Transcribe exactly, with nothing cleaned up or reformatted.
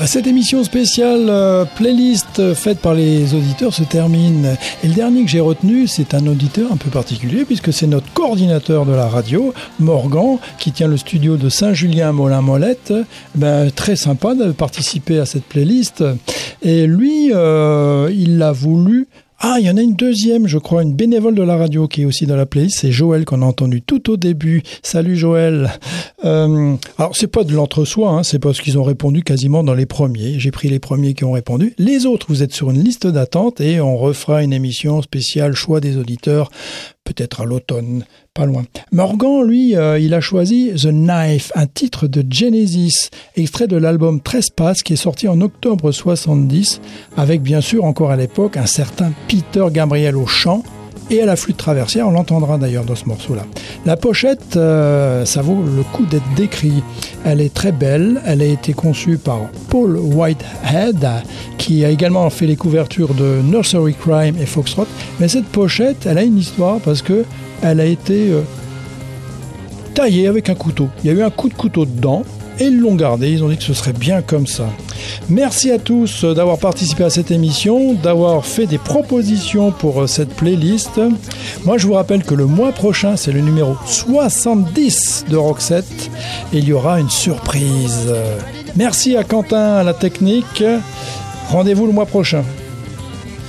Cette émission spéciale euh, playlist faite par les auditeurs se termine. Et le dernier que j'ai retenu, c'est un auditeur un peu particulier puisque c'est notre coordinateur de la radio, Morgan, qui tient le studio de Saint-Julien-Molin-Molette. Ben, très sympa de participer à cette playlist. Et lui, euh, il l'a voulu... Ah, il y en a une deuxième, je crois, une bénévole de la radio qui est aussi dans la playlist, c'est Joël qu'on a entendu tout au début. Salut Joël. Euh, alors c'est pas de l'entre-soi, hein, c'est parce qu'ils ont répondu quasiment dans les premiers. J'ai pris les premiers qui ont répondu. Les autres, vous êtes sur une liste d'attente et on refera une émission spéciale choix des auditeurs, peut-être à l'automne, pas loin. Morgan, lui, euh, il a choisi The Knife, un titre de Genesis, extrait de l'album Trespass qui est sorti en octobre soixante-dix, avec bien sûr encore à l'époque un certain Peter Gabriel au chant et à la flûte traversière, on l'entendra d'ailleurs dans ce morceau-là. La pochette, euh, ça vaut le coup d'être décrit. Elle est très belle, elle a été conçue par Paul Whitehead, qui a également fait les couvertures de Nursery Crime et Foxtrot. Mais cette pochette, elle a une histoire parce que elle a été euh, taillée avec un couteau. Il y a eu un coup de couteau dedans et ils l'ont gardé. Ils ont dit que ce serait bien comme ça. Merci à tous d'avoir participé à cette émission, d'avoir fait des propositions pour cette playlist. Moi, je vous rappelle que le mois prochain, c'est le numéro soixante-dix de Roxette et il y aura une surprise. Merci à Quentin à la technique. Rendez-vous le mois prochain.